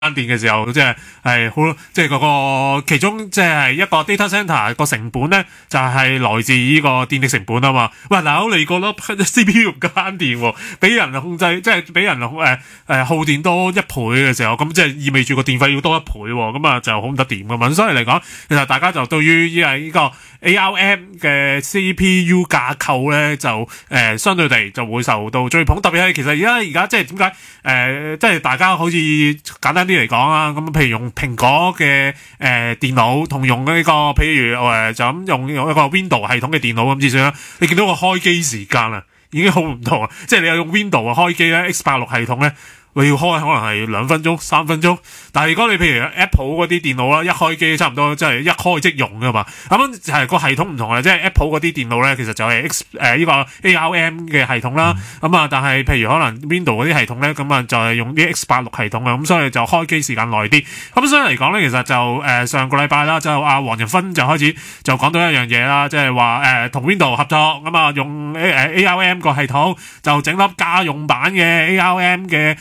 慳電嘅時候，即係好，即係嗰個其中即係一個 data center 個成本咧，就係來自呢個電力成本啊嘛。喂，嗱，你個粒 CPU 唔夠慳電喎，俾人控制，即係俾人耗電多1倍嘅時候，咁即係意味住個電費要多1倍喎，咁啊就好唔得掂噶嘛。所以嚟講，其實大家就對於呢個 ARM 嘅 CPU 架構咧，就相對地就會受到追捧。特別係其實而家即係點解即係大家好似簡單啲嚟講啊，咁譬如用蘋果嘅電腦同用呢個譬如就咁用一個 Windows 系統嘅電腦咁至算啦，你見到個開機時間啊已經好唔同啊！即係你有用 Windows 開機咧 X86 系統咧，你要開可能係2分鐘、3分鐘，但係如果你譬如 Apple 嗰啲電腦啦，一開機差唔多即係一開即用噶嘛。咁樣就係個系統唔同啊，即係 Apple 嗰啲電腦咧，其實就係呢個 ARM 嘅系統啦。咁啊，但係譬如可能 Windows 嗰啲系統咧，咁啊就係用啲 X86 系統啊，咁所以就開機時間耐啲。咁所以嚟講咧，其實就上個禮拜啦，就阿黃仁勳就開始就講到一樣嘢啦，即係話同 Windows 合作，咁啊用ARM 個系統就整粒家用版嘅 ARM 嘅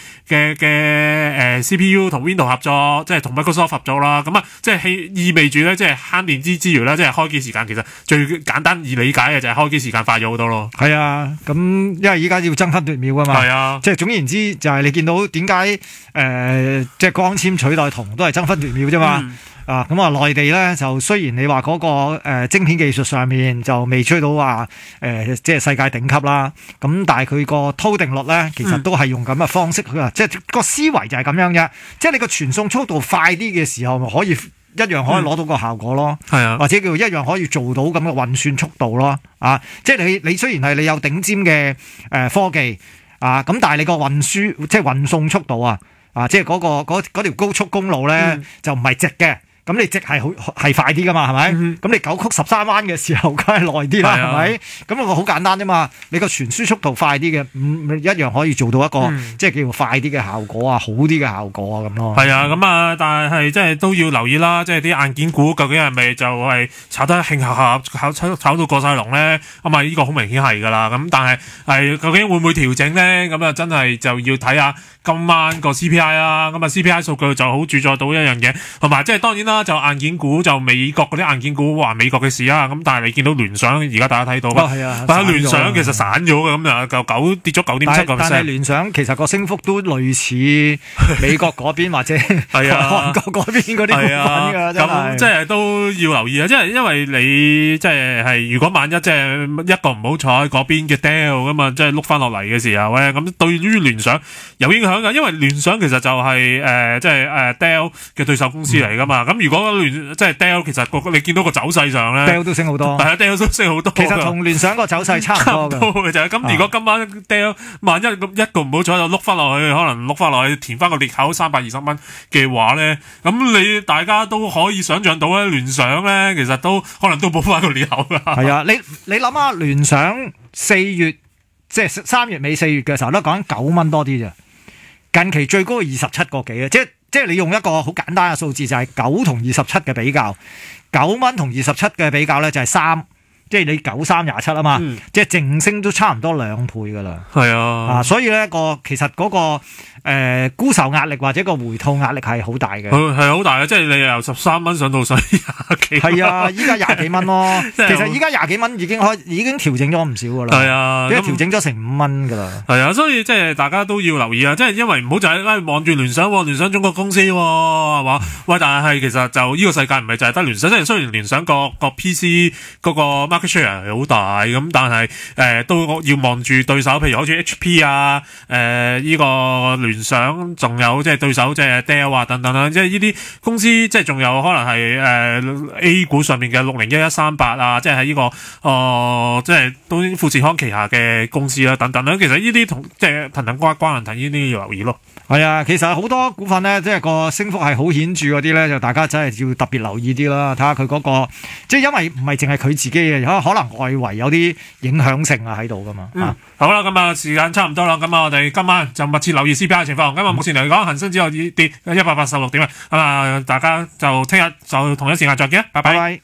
CPU 同 Windows 合作，即係同 Microsoft 合作啦。咁啊，即係意味住咧，即係慳電之餘咧，即係開機時間其實最簡單易理解嘅就係開機時間快咗好多咯。 係啊，咁因為依家要爭分奪秒啊嘛。係啊，即係總言之就係你見到點解即係光纖取代銅都係爭分奪秒啫嘛。咁啊，內地咧就雖然你話嗰個晶片技術上面就未追到話即係世界頂級啦，咁但係佢個偷定律咧，其實都係用咁嘅方式去即係個思維就係咁樣啫。即係你個傳送速度快啲嘅時候，咪可以一樣可以攞到個效果咯。係啊，或者叫一樣可以做到咁嘅運算速度咯。即係你雖然係你有頂尖嘅科技咁但係你個運輸即係運送速度即係嗰條高速公路咧就唔係直嘅。咁你直係快啲噶嘛，係咪？咁你9曲13彎嘅時候，梗係耐啲啦，係咪？咁個好簡單啫嘛。你個傳輸速度快啲嘅，一樣可以做到一個即係叫快啲嘅效果好啲嘅效果咁咯。係啊，咁啊，但係即係都要留意啦，即係啲硬件股究竟係咪就係炒得興合炒到過晒龍咧？咁啊，呢個好明顯係噶啦。咁但係究竟會唔會調整咧？咁啊，真係就要睇下今晚個 CPI 啦。咁啊 CPI 數據就好主宰到一樣嘢，同埋即係當然啦。就硬件股就美國嗰啲硬件股話美國嘅事啊，咁但係你見到聯想而家大家睇到但係聯想其實散咗嘅，咁就跌咗9.7%。但係聯想其實個升幅都類似美國嗰邊或者韓國嗰邊嗰啲股份㗎，咁即係都要留意啊！即係因為你即係如果萬一即係一個唔好彩嗰邊嘅 Dell 咁啊，即係碌翻落嚟嘅時候咧，咁對於聯想有影響㗎，因為聯想其實就係即係Dell 嘅對手公司嚟㗎嘛，咁如果即係 Dell 其實你見到個走勢上咧 ，Dell 都升好多， 係啊 ，Dell 都升好多。 其實同聯想個走勢差唔多嘅就係咁。如果今晚 Dell 萬一一個唔好彩就碌翻落去，可能碌翻落去填翻個裂口320蚊嘅話咧，咁大家都可以想象到咧，聯想咧其實都可能都補翻個裂口㗎。 係啊，你諗下聯想4月即係3月尾4月嘅時候都講緊9蚊多啲啫，近期最高係27個幾啊，即係你用一個好簡單嘅數字，就係9同27嘅比較，9蚊同27嘅比較咧就係3，即係你9327啊嘛，即係淨升都差唔多2倍噶啦。係啊，所以咧其實嗰個沽售壓力或者個回吐壓力係好大嘅。 係好大嘅，即係你由13蚊上到20幾。 係啊，依家20幾蚊咯。其實依家20幾蚊已經調整咗唔少噶啦。係啊，因為調整咗成5蚊噶啦。 係啊，所以即係大家都要留意啊！即係因為唔好就係望住聯想中國公司係嘛？喂，但係其實就呢個世界唔係就係得聯想，即係雖然聯想個 PC 嗰個 market share 係好大咁，但係都要望住對手，譬如好似 HP 呢個聯想，仲有即係對手即係 Dell 啊等等啦，即係呢啲公司即係仲有可能係A 股上面嘅601138啊，即係喺呢個即係都富士康旗下嘅公司啦等等啦。其實呢啲同即係騰關騰呢啲要留意咯。 係啊，其實好多股份咧，即係個升幅係好顯著嗰啲咧，就大家真係要特別留意啲啦，睇下佢嗰個即係因為唔係淨係佢自己嘅，可能外圍有啲影響性喺度噶嘛。 好啦，咁啊時間差唔多啦，咁啊我哋今晚就密切留意 CPI 情況。咁啊目前嚟講，恒生指數跌186點啊，咁啊大家就聽日就同一時間再見，拜拜。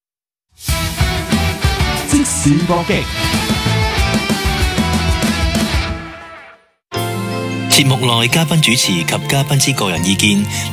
即時搏擊。節目內嘉賓主持及嘉賓之個人意見